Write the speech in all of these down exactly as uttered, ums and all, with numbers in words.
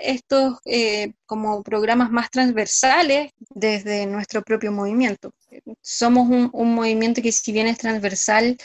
estos eh, como programas más transversales desde nuestro propio movimiento. Somos un, un movimiento que si bien es transversal,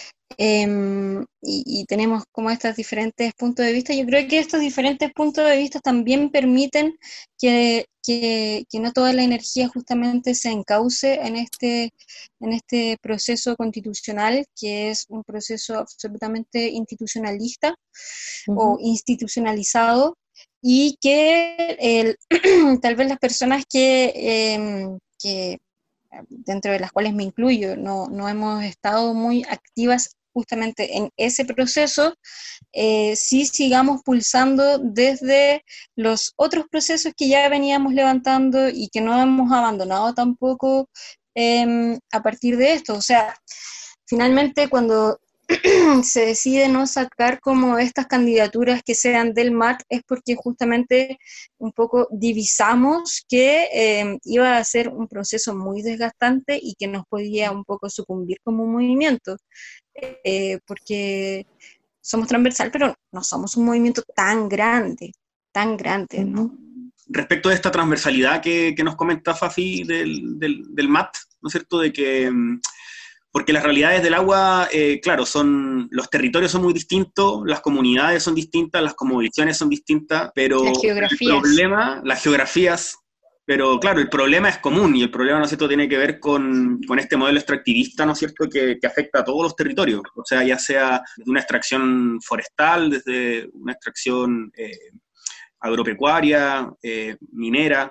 Eh, y, y tenemos como estos diferentes puntos de vista. Yo creo que estos diferentes puntos de vista también permiten que, que, que no toda la energía justamente se encauce en este, en este proceso constitucional, que es un proceso absolutamente institucionalista o Ujú. institucionalizado, y que el, tal vez las personas que, eh, que dentro de las cuales me incluyo, no, no hemos estado muy activas justamente en ese proceso, eh, sí sigamos pulsando desde los otros procesos que ya veníamos levantando y que no hemos abandonado tampoco eh, a partir de esto. O sea, finalmente cuando se decide no sacar como estas candidaturas que sean del M A T es porque justamente un poco divisamos que eh, iba a ser un proceso muy desgastante y que nos podía un poco sucumbir como un movimiento, eh, porque somos transversal, pero no somos un movimiento tan grande, tan grande, ¿no? Ujú. Respecto de esta transversalidad que, que nos comenta Fafi del, del, del M A T, ¿no es cierto? De que, porque las realidades del agua, eh, claro, son, los territorios son muy distintos, las comunidades son distintas, las cosmovisiones son distintas, pero Las el geografías. problema, las geografías, pero claro, el problema es común y el problema, ¿no es cierto?, tiene que ver con, con este modelo extractivista, ¿no es cierto?, que, que afecta a todos los territorios, o sea, ya sea desde una extracción forestal, desde una extracción eh, agropecuaria, eh, minera.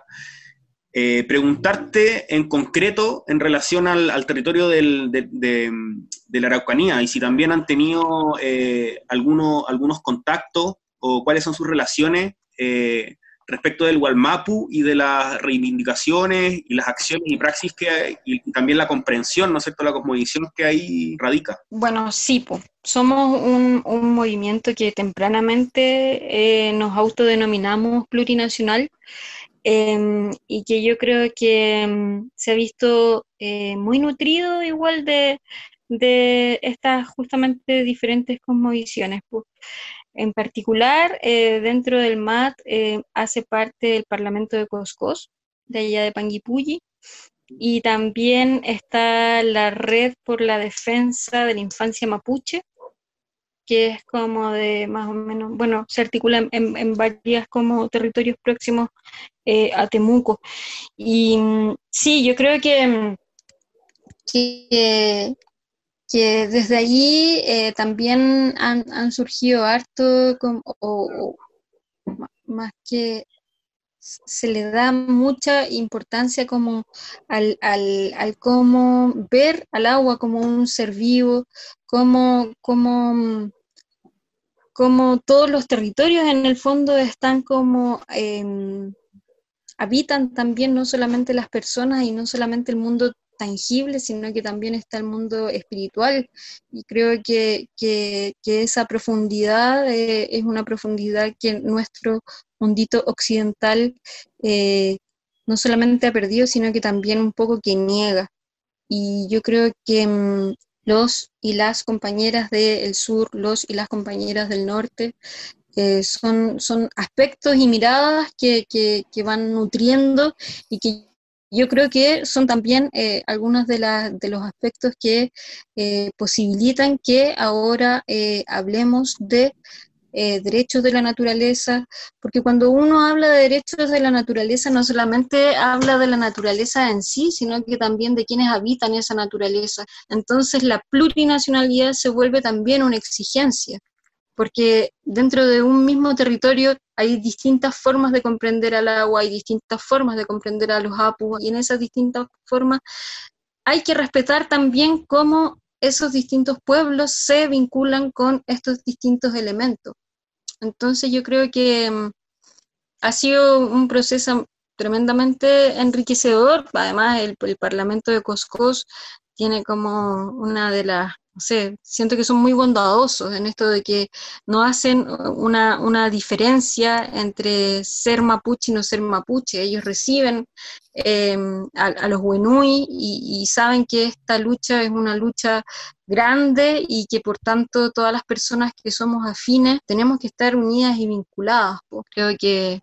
Eh, preguntarte en concreto en relación al, al territorio del, de, de, de, la Araucanía y si también han tenido eh, alguno, algunos contactos o cuáles son sus relaciones eh, respecto del Gualmapu y de las reivindicaciones y las acciones y praxis que hay, y también la comprensión, ¿no es cierto?, la cosmovisión que ahí radica. Bueno, sí, po. Somos un, un movimiento que tempranamente eh, nos autodenominamos plurinacional, eh, y que yo creo que eh, se ha visto eh, muy nutrido igual de, de estas justamente diferentes cosmovisiones. Po. En particular, eh, dentro del M A T eh, hace parte del Parlamento de Coscós, de allá de Panguipulli, y también está la Red por la Defensa de la Infancia Mapuche, que es como de más o menos, bueno, se articula en, en varias como territorios próximos eh, a Temuco. Y mm, sí, yo creo que, mm, que, que desde allí eh, también han, han surgido harto, como, o, o más que se le da mucha importancia como al, al, al cómo ver al agua como un ser vivo, como, como, como todos los territorios en el fondo están como eh, habitan también no solamente las personas y no solamente el mundo tangible, sino que también está el mundo espiritual, y creo que, que, que esa profundidad eh, es una profundidad que nuestro mundito occidental eh, no solamente ha perdido, sino que también un poco que niega. Y yo creo que mmm, los y las compañeras del sur, los y las compañeras del norte, eh, son, son aspectos y miradas que, que, que, van nutriendo y que yo creo que son también eh, algunos de, la, de los aspectos que eh, posibilitan que ahora eh, hablemos de eh, derechos de la naturaleza, porque cuando uno habla de derechos de la naturaleza no solamente habla de la naturaleza en sí, sino que también de quienes habitan esa naturaleza. Entonces la plurinacionalidad se vuelve también una exigencia, porque dentro de un mismo territorio hay distintas formas de comprender al agua, hay distintas formas de comprender a los apus, y en esas distintas formas hay que respetar también cómo esos distintos pueblos se vinculan con estos distintos elementos. Entonces yo creo que um, ha sido un proceso tremendamente enriquecedor. Además el, el Parlamento de Coscós tiene como una de las, no sé, siento que son muy bondadosos en esto de que no hacen una, una diferencia entre ser mapuche y no ser mapuche. Ellos reciben eh, a, a los wenui y, y saben que esta lucha es una lucha grande y que por tanto todas las personas que somos afines tenemos que estar unidas y vinculadas. Pues creo que